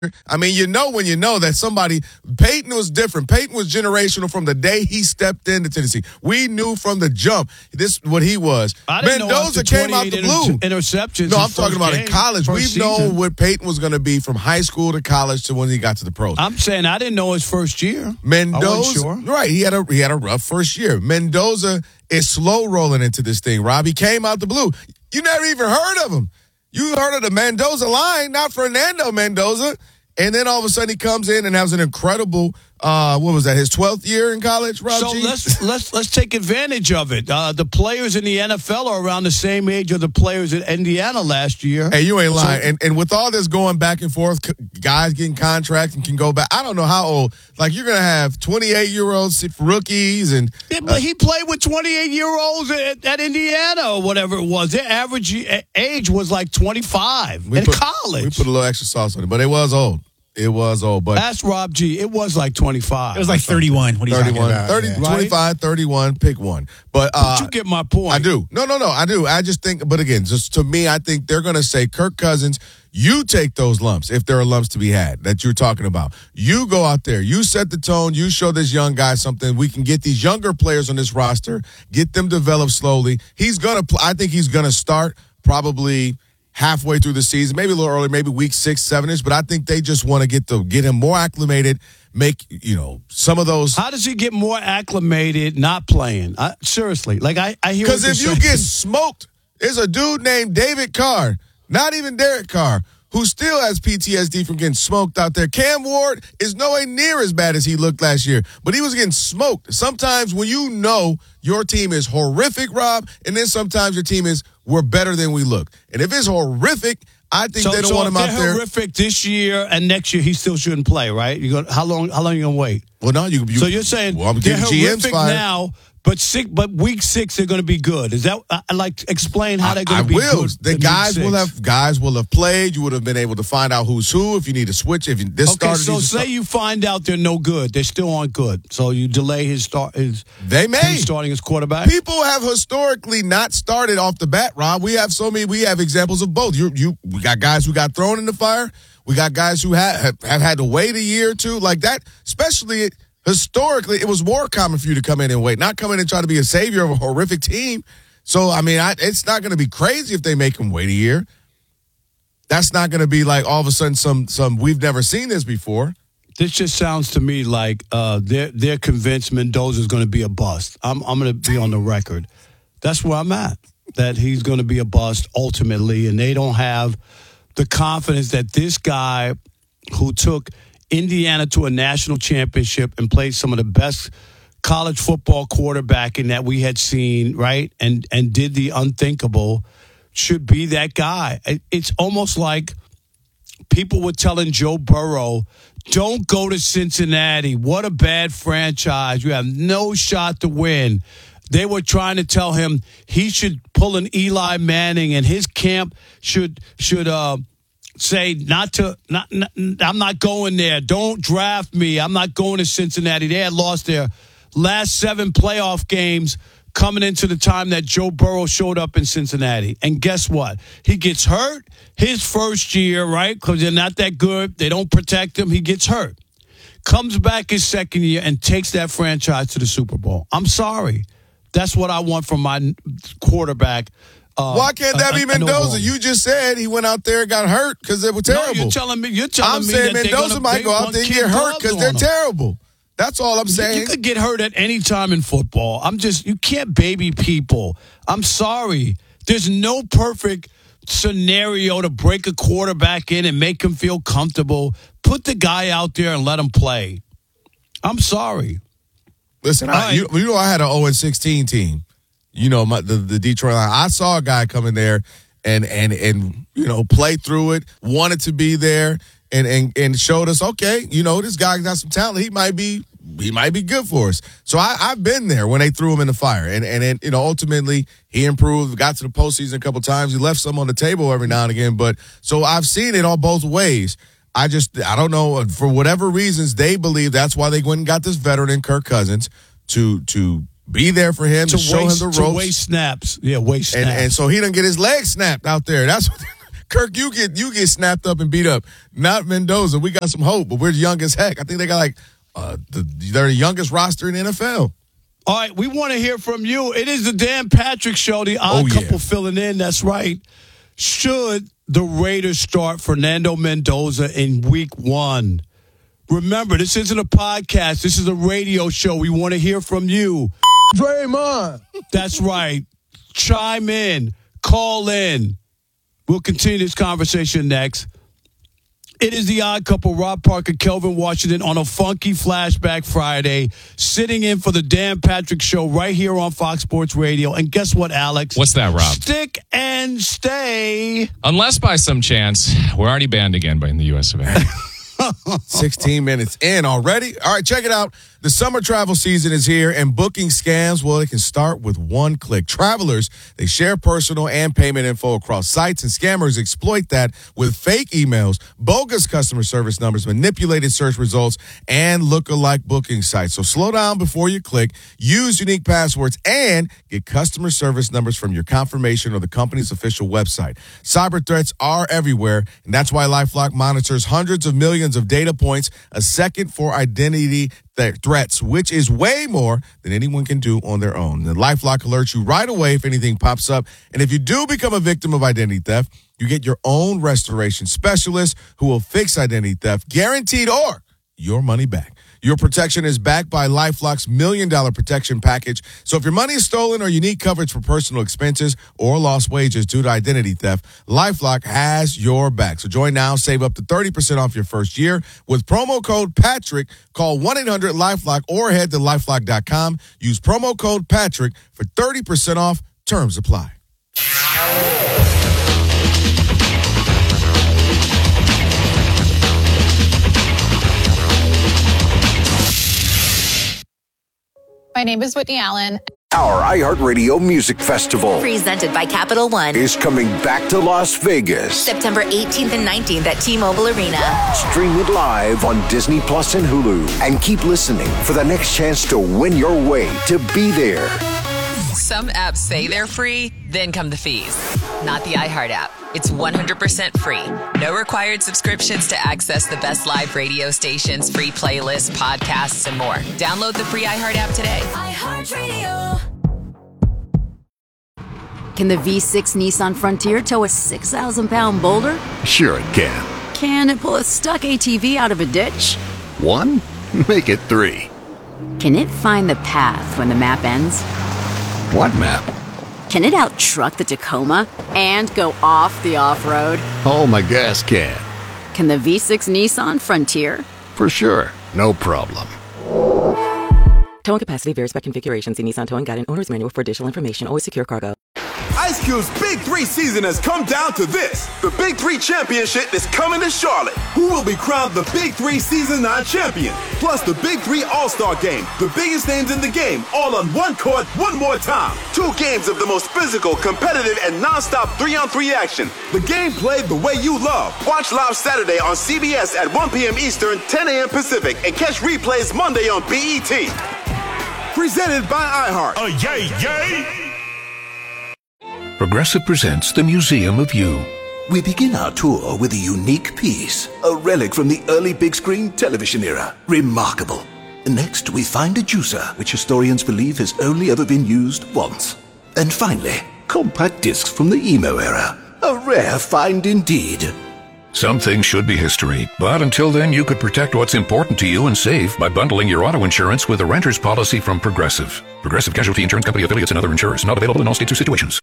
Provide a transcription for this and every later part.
I mean, you know when you know that somebody, Peyton was different. Peyton was generational from the day he stepped into Tennessee. We knew from the jump what he was. Mendoza came out the blue. Interceptions. No, I'm talking about in college. We've known what Peyton was going to be from high school to college to when he got to the pros. I'm saying I didn't know his first year. Mendoza, sure. Right? He had a rough first year. Mendoza is slow rolling into this thing. Rob, he came out the blue. You never even heard of him. You heard of the Mendoza line, not Fernando Mendoza. And then all of a sudden he comes in and has an incredible, what was that, his 12th year in college, Rob So G? let's take advantage of it. The players in the NFL are around the same age of the players in Indiana last year. Hey, you ain't lying. And with all this going back and forth, guys getting contracts and can go back. I don't know how old. Like, you're going to have 28-year-olds rookies. And but he played with 28-year-olds at Indiana or whatever it was. Their average age was like 25 in college. We put a little extra sauce on it, but it was old. It was old, but ask Rob G. It was like 25. It was like 31. What are you 31, talking about? 30, Yeah. 25, 31, pick one. But you get my point. I do. No, I do. I just think, but again, just to me, I think they're going to say, Kirk Cousins, you take those lumps, if there are lumps to be had that you're talking about. You go out there, you set the tone, you show this young guy something. We can get these younger players on this roster, get them developed slowly. I think he's going to start probably halfway through the season, maybe a little early, maybe week 6, 7-ish, but I think they just want to get him more acclimated, make, some of those. How does he get more acclimated not playing? Seriously. Like, I hear because if you get smoked, there's a dude named David Carr, not even Derek Carr, who still has PTSD from getting smoked out there. Cam Ward is nowhere near as bad as he looked last year, but he was getting smoked. Sometimes when you know your team is horrific, Rob, and then sometimes your team is, we're better than we look. And if it's horrific, I think they don't want him out there. So if they're horrific this year and next year, he still shouldn't play, right? How long are you going to wait? Well, no, so you're saying they're horrific now, but week 6 they're going to be good. Is that explain how they're going to be good? I will. The guys will have played. You would have been able to find out who's who if you need to switch. If this started, so say you find out they're no good, they still aren't good. So you delay his start. They may him starting as quarterback. People have historically not started off the bat, Rob. We have so many. We have examples of both. We got guys who got thrown in the fire. We got guys who have had to wait a year or two, like that. Especially. Historically, it was more common for you to come in and wait, not come in and try to be a savior of a horrific team. So, I mean, it's not going to be crazy if they make him wait a year. That's not going to be like all of a sudden some we've never seen this before. This just sounds to me like they're convinced Mendoza's going to be a bust. I'm going to be on the record. That's where I'm at, that he's going to be a bust ultimately, and they don't have the confidence that this guy who took Indiana to a national championship and played some of the best college football quarterbacking that we had seen, right? And did the unthinkable, should be that guy. It's almost like people were telling Joe Burrow, don't go to Cincinnati. What a bad franchise. You have no shot to win. They were trying to tell him he should pull an Eli Manning and his camp should say I'm not going there. Don't draft me. I'm not going to Cincinnati. They had lost their last 7 playoff games coming into the time that Joe Burrow showed up in Cincinnati. And guess what? He gets hurt his first year, right? Because they're not that good. They don't protect him. He gets hurt. Comes back his second year and takes that franchise to the Super Bowl. I'm sorry. That's what I want from my quarterback. Why can't that be Mendoza? You just said he went out there and got hurt because they were terrible. No, you're telling me. I'm saying Mendoza might go out there and get hurt because they're terrible. That's all I'm saying. You could get hurt at any time in football. You can't baby people. I'm sorry. There's no perfect scenario to break a quarterback in and make him feel comfortable. Put the guy out there and let him play. I'm sorry. Listen, I had an 0-16 team. The Detroit Lions. I saw a guy come in there and play through it, wanted to be there, and showed us, okay, this guy got some talent. He might be good for us. So I've been there when they threw him in the fire, and ultimately he improved, got to the postseason a couple times. He left some on the table every now and again, but so I've seen it on both ways. I don't know, for whatever reasons they believe that's why they went and got this veteran in Kirk Cousins to be there for him, to show him the ropes. To waste snaps. Yeah, waste snaps. And so he didn't get his leg snapped out there. That's what Kirk, you get snapped up and beat up. Not Mendoza. We got some hope, but we're young as heck. I think they got they're the youngest roster in the NFL. All right, we want to hear from you. It is the Dan Patrick Show, the odd couple filling in. That's right. Should the Raiders start Fernando Mendoza in week 1? Remember, this isn't a podcast. This is a radio show. We want to hear from you. Draymond. That's right. Chime in. Call in. We'll continue this conversation next. It is the odd couple, Rob Parker, Kelvin Washington, on a funky Flashback Friday, sitting in for the Dan Patrick Show right here on Fox Sports Radio. And guess what, Alex? What's that, Rob? Stick and stay. Unless by some chance, we're already banned again by the U.S. of A. 16 minutes in already. All right, check it out. The summer travel season is here, and booking scams, well, they can start with one click. Travelers, they share personal and payment info across sites, and scammers exploit that with fake emails, bogus customer service numbers, manipulated search results, and lookalike booking sites. So slow down before you click, use unique passwords, and get customer service numbers from your confirmation or the company's official website. Cyber threats are everywhere, and that's why LifeLock monitors hundreds of millions of data points a second for identity threats, which is way more than anyone can do on their own. The LifeLock alerts you right away if anything pops up. And if you do become a victim of identity theft, you get your own restoration specialist who will fix identity theft, guaranteed, or your money back. Your protection is backed by LifeLock's $1 Million Protection Package. So if your money is stolen or you need coverage for personal expenses or lost wages due to identity theft, LifeLock has your back. So join now, save up to 30% off your first year with promo code Patrick. Call 1-800-LifeLock or head to LifeLock.com. Use promo code Patrick for 30% off. Terms apply. My name is Whitney Allen. Our iHeartRadio Music Festival, presented by Capital One, is coming back to Las Vegas. September 18th and 19th at T-Mobile Arena. Stream it live on Disney Plus and Hulu. And keep listening for the next chance to win your way to be there. Some apps say they're free, then come the fees. Not the iHeart app. It's 100% free. No required subscriptions to access the best live radio stations, free playlists, podcasts, and more. Download the free iHeart app today. iHeartRadio. Can the V6 Nissan Frontier tow a 6,000-pound boulder? Sure it can. Can it pull a stuck ATV out of a ditch? 1? Make it 3. Can it find the path when the map ends? What map? Can it out-truck the Tacoma and go off the off-road? Oh, my gas can. Can the V6 Nissan Frontier? For sure. No problem. Towing capacity varies by configuration. See Nissan Towing Guide and Owner's Manual for additional information. Always secure cargo. Ice Cube's Big 3 season has come down to this. The Big 3 Championship is coming to Charlotte. Who will be crowned the Big 3 Season 9 champion? Plus the Big 3 All-Star Game. The biggest names in the game, all on one court, one more time. 2 games of the most physical, competitive, and non-stop 3-on-3 action. The game played the way you love. Watch live Saturday on CBS at 1 p.m. Eastern, 10 a.m. Pacific, and catch replays Monday on BET. Presented by iHeart. Oh, yay, yay! Progressive presents The Museum of You. We begin our tour with a unique piece, a relic from the early big screen television era. Remarkable. Next, we find a juicer, which historians believe has only ever been used once. And finally, compact discs from the emo era. A rare find indeed. Some things should be history, but until then you could protect what's important to you and save by bundling your auto insurance with a renter's policy from Progressive. Progressive Casualty Insurance Company affiliates and other insurers. Not available in all states or situations.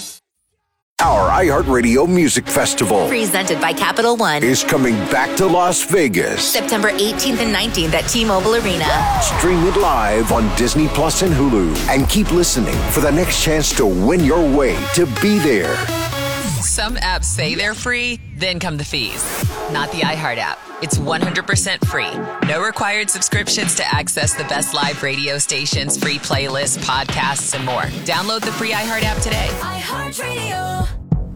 Our iHeartRadio Music Festival, presented by Capital One, is coming back to Las Vegas. September 18th and 19th at T-Mobile Arena. Stream it live on Disney Plus and Hulu. And keep listening for the next chance to win your way to be there. Some apps say they're free, then come the fees. Not the iHeart app. It's 100% free. No required subscriptions to access the best live radio stations, free playlists, podcasts, and more. Download the free iHeart app today. iHeartRadio.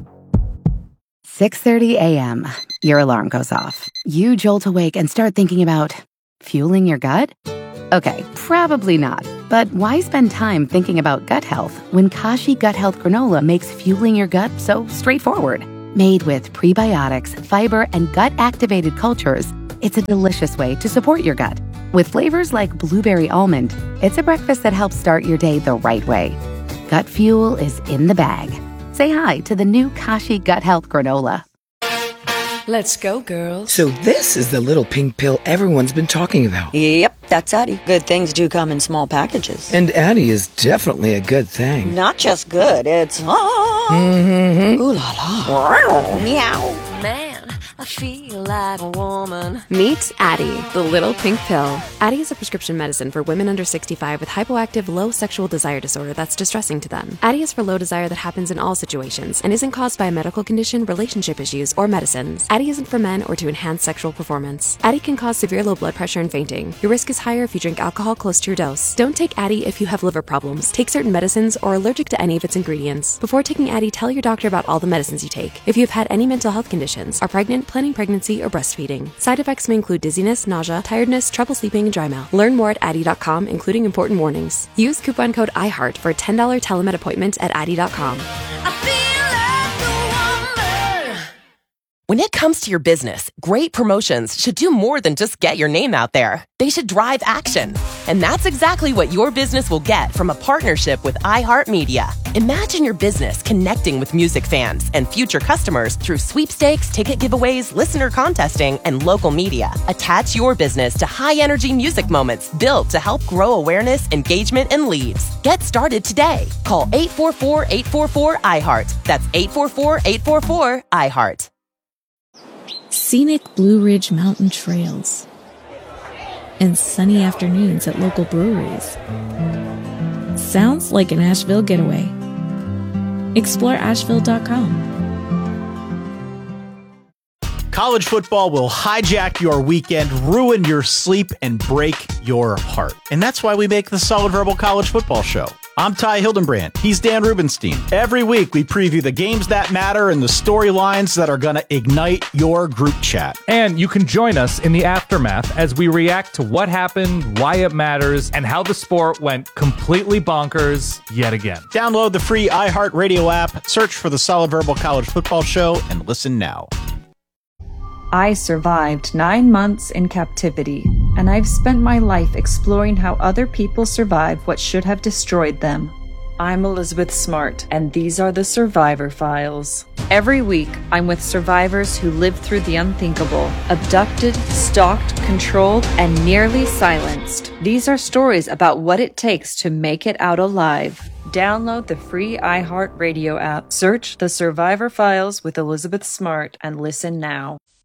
6:30 a.m. Your alarm goes off. You jolt awake and start thinking about fueling your gut? Okay, probably not. But why spend time thinking about gut health when Kashi Gut Health Granola makes fueling your gut so straightforward? Made with prebiotics, fiber, and gut-activated cultures, it's a delicious way to support your gut. With flavors like blueberry almond, it's a breakfast that helps start your day the right way. Gut Fuel is in the bag. Say hi to the new Kashi Gut Health Granola. Let's go, girls. So this is the little pink pill everyone's been talking about. Yep, that's Addie. Good things do come in small packages. And Addie is definitely a good thing. Not just good, it's... Mm-hmm. Ooh la la. Meow. Man, I feel like a woman. Meet Addie, the little pink pill. Addie is a prescription medicine for women under 65 with hypoactive low sexual desire disorder that's distressing to them. Addie is for low desire that happens in all situations and isn't caused by a medical condition, relationship issues, or medicines. Addie isn't for men or to enhance sexual performance. Addie can cause severe low blood pressure and fainting. Your risk is higher if you drink alcohol close to your dose. Don't take Addie if you have liver problems, take certain medicines, or are allergic to any of its ingredients. Before taking Addie, tell your doctor about all the medicines you take. If you've had any mental health conditions, are pregnant, planning pregnancy, or breastfeeding. Side effects may include dizziness, nausea, tiredness, trouble sleeping, and dry mouth. Learn more at Addie.com, including important warnings. Use coupon code IHEART for a $10 telemed appointment at Addie.com. When it comes to your business, great promotions should do more than just get your name out there. They should drive action. And that's exactly what your business will get from a partnership with iHeartMedia. Imagine your business connecting with music fans and future customers through sweepstakes, ticket giveaways, listener contesting, and local media. Attach your business to high-energy music moments built to help grow awareness, engagement, and leads. Get started today. Call 844-844-IHEART. That's 844-844-IHEART. Scenic Blue Ridge Mountain trails and sunny afternoons at local breweries. Sounds like an Asheville getaway. Explore Asheville.com. College football will hijack your weekend, ruin your sleep, and break your heart. And that's why we make the Solid Verbal College Football Show. I'm Ty Hildenbrand. He's Dan Rubenstein. Every week, we preview the games that matter and the storylines that are going to ignite your group chat. And you can join us in the aftermath as we react to what happened, why it matters, and how the sport went completely bonkers yet again. Download the free iHeartRadio app, search for the Solid Verbal College Football Show, and listen now. I survived 9 months in captivity, and I've spent my life exploring how other people survive what should have destroyed them. I'm Elizabeth Smart, and these are the Survivor Files. Every week, I'm with survivors who lived through the unthinkable, abducted, stalked, controlled, and nearly silenced. These are stories about what it takes to make it out alive. Download the free iHeartRadio app, search The Survivor Files with Elizabeth Smart, and listen now.